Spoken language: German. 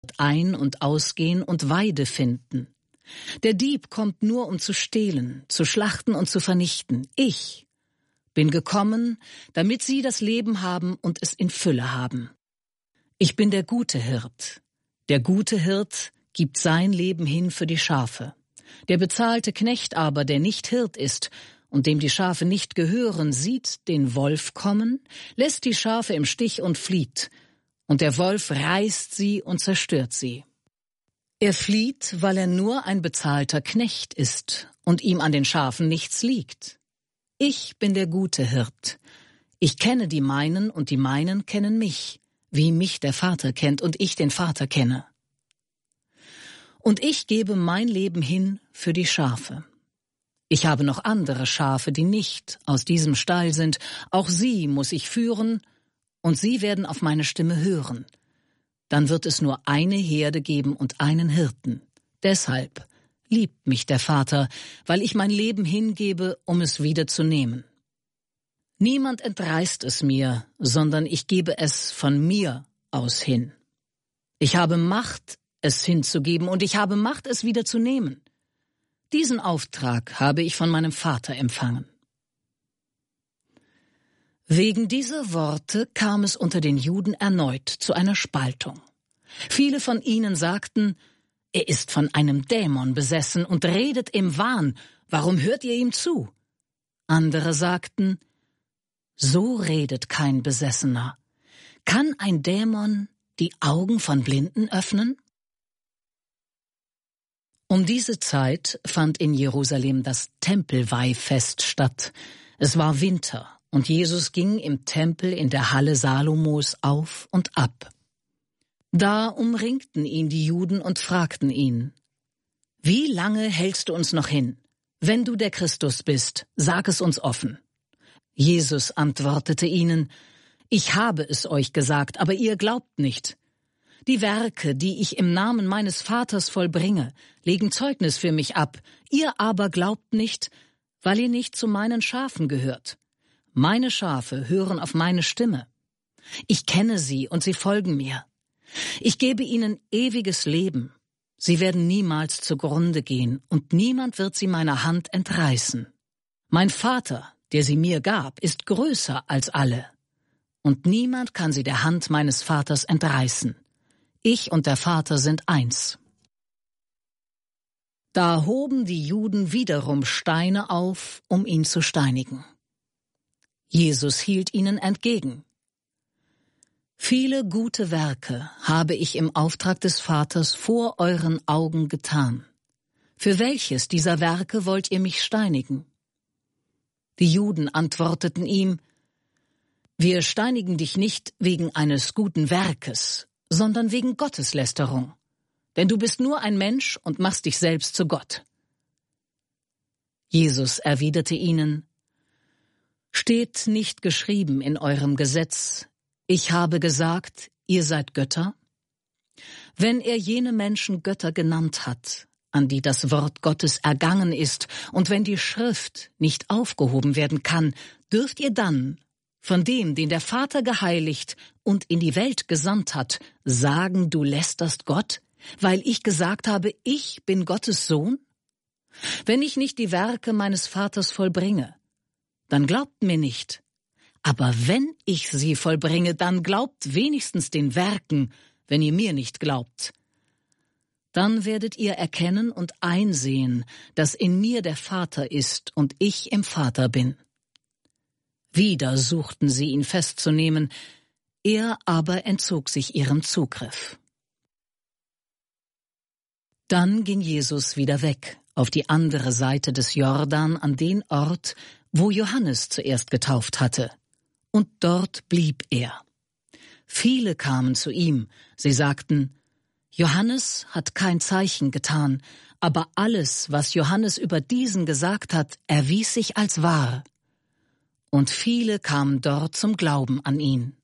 ein- und ausgehen und Weide finden. Der Dieb kommt nur, um zu stehlen, zu schlachten und zu vernichten. Ich bin gekommen, damit sie das Leben haben und es in Fülle haben. Ich bin der gute Hirt. Der gute Hirt gibt sein Leben hin für die Schafe. Der bezahlte Knecht aber, der nicht Hirt ist und dem die Schafe nicht gehören, sieht den Wolf kommen, lässt die Schafe im Stich und flieht, und der Wolf reißt sie und zerstört sie. Er flieht, weil er nur ein bezahlter Knecht ist und ihm an den Schafen nichts liegt. Ich bin der gute Hirt. Ich kenne die meinen und die meinen kennen mich, wie mich der Vater kennt und ich den Vater kenne. Und ich gebe mein Leben hin für die Schafe. Ich habe noch andere Schafe, die nicht aus diesem Stall sind. Auch sie muss ich führen, und sie werden auf meine Stimme hören. Dann wird es nur eine Herde geben und einen Hirten. Deshalb liebt mich der Vater, weil ich mein Leben hingebe, um es wieder zu nehmen. Niemand entreißt es mir, sondern ich gebe es von mir aus hin. Ich habe Macht, es hinzugeben, und ich habe Macht, es wieder zu nehmen. Diesen Auftrag habe ich von meinem Vater empfangen. Wegen dieser Worte kam es unter den Juden erneut zu einer Spaltung. Viele von ihnen sagten, er ist von einem Dämon besessen und redet im Wahn, warum hört ihr ihm zu? Andere sagten, so redet kein Besessener. Kann ein Dämon die Augen von Blinden öffnen? Um diese Zeit fand in Jerusalem das Tempelweihfest statt. Es war Winter, und Jesus ging im Tempel in der Halle Salomos auf und ab. Da umringten ihn die Juden und fragten ihn, »Wie lange hältst du uns noch hin? Wenn du der Christus bist, sag es uns offen.« Jesus antwortete ihnen, »Ich habe es euch gesagt, aber ihr glaubt nicht. Die Werke, die ich im Namen meines Vaters vollbringe, legen Zeugnis für mich ab. Ihr aber glaubt nicht, weil ihr nicht zu meinen Schafen gehört. Meine Schafe hören auf meine Stimme. Ich kenne sie und sie folgen mir. Ich gebe ihnen ewiges Leben. Sie werden niemals zugrunde gehen und niemand wird sie meiner Hand entreißen. Mein Vater, der sie mir gab, ist größer als alle. Und niemand kann sie der Hand meines Vaters entreißen. Ich und der Vater sind eins. Da hoben die Juden wiederum Steine auf, um ihn zu steinigen. Jesus hielt ihnen entgegen. Viele gute Werke habe ich im Auftrag des Vaters vor euren Augen getan. Für welches dieser Werke wollt ihr mich steinigen? Die Juden antworteten ihm, wir steinigen dich nicht wegen eines guten Werkes, sondern wegen Gotteslästerung. Denn du bist nur ein Mensch und machst dich selbst zu Gott. Jesus erwiderte ihnen, steht nicht geschrieben in eurem Gesetz, ich habe gesagt, ihr seid Götter? Wenn er jene Menschen Götter genannt hat, an die das Wort Gottes ergangen ist, und wenn die Schrift nicht aufgehoben werden kann, dürft ihr dann von dem, den der Vater geheiligt und in die Welt gesandt hat, sagen, du lästerst Gott, weil ich gesagt habe, ich bin Gottes Sohn? Wenn ich nicht die Werke meines Vaters vollbringe, dann glaubt mir nicht. Aber wenn ich sie vollbringe, dann glaubt wenigstens den Werken, wenn ihr mir nicht glaubt. Dann werdet ihr erkennen und einsehen, dass in mir der Vater ist und ich im Vater bin. Wieder suchten sie ihn festzunehmen, er aber entzog sich ihrem Zugriff. Dann ging Jesus wieder weg, auf die andere Seite des Jordan, an den Ort, wo Johannes zuerst getauft hatte. Und dort blieb er. Viele kamen zu ihm, sie sagten, Johannes hat kein Zeichen getan, aber alles, was Johannes über diesen gesagt hat, erwies sich als wahr. Und viele kamen dort zum Glauben an ihn.